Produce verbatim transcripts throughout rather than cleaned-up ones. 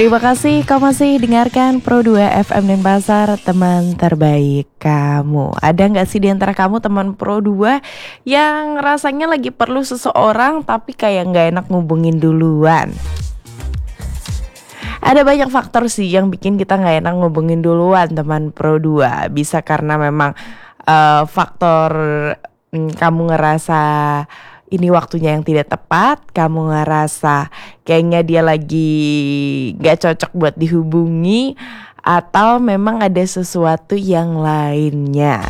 Terima kasih kau masih dengarkan Pro dua F M Denpasar, teman terbaik kamu. Ada gak sih di antara kamu teman Pro dua yang rasanya lagi perlu seseorang tapi kayak gak enak ngubungin duluan? Ada banyak faktor sih yang bikin kita gak enak ngubungin duluan teman Pro dua. Bisa karena memang uh, faktor mm, kamu ngerasa ini waktunya yang tidak tepat, kamu ngerasa kayaknya dia lagi gak cocok buat dihubungi, atau memang ada sesuatu yang lainnya.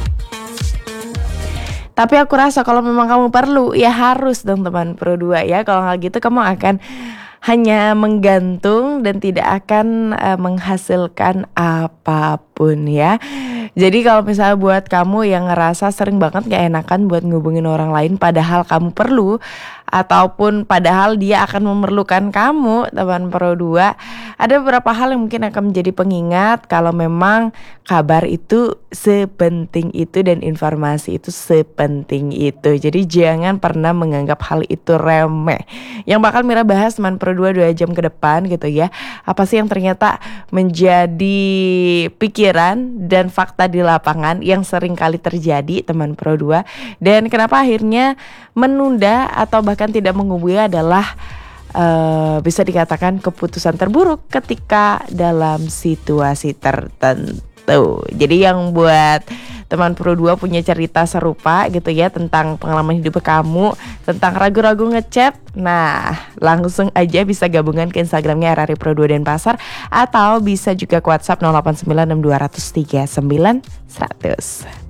Tapi aku rasa kalau memang kamu perlu, ya harus dong teman Pro dua ya. Kalau gak gitu kamu akan hanya menggantung dan tidak akan uh, menghasilkan apapun ya. Jadi kalau misalnya buat kamu yang ngerasa sering banget gak enakan buat ngubungin orang lain padahal kamu perlu, ataupun padahal dia akan memerlukan kamu teman Pro dua, ada beberapa hal yang mungkin akan menjadi pengingat kalau memang kabar itu sepenting itu dan informasi itu sepenting itu. Jadi jangan pernah menganggap hal itu remeh. Yang bakal Mira bahas teman Pro dua dua jam ke depan gitu ya. Apa sih yang ternyata menjadi pikiran dan fakta di lapangan yang sering kali terjadi teman Pro dua, dan kenapa akhirnya menunda atau bahkan tidak menghubungi adalah uh, bisa dikatakan keputusan terburuk ketika dalam situasi tertentu. Jadi yang buat teman Pro dua punya cerita serupa gitu ya tentang pengalaman hidup kamu, tentang ragu-ragu ngechat, nah langsung aja bisa gabungan ke Instagramnya R R I Pro dua Denpasar, atau bisa juga ke WhatsApp nol delapan sembilan enam dua nol nol tiga sembilan seratus.